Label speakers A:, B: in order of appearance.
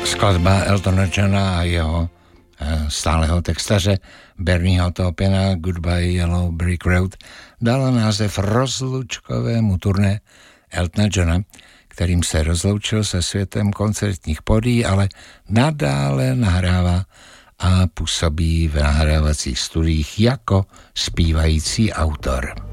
A: Skladba Eltona Johna a jeho stáleho textaře Bernieho Taupina Goodbye Yellow Brick Road dala název rozlučkovému turné Eltona Johna, kterým se rozloučil se světem koncertních pódií, ale nadále nahrává a působí v nahrávacích studiích jako zpívající autor.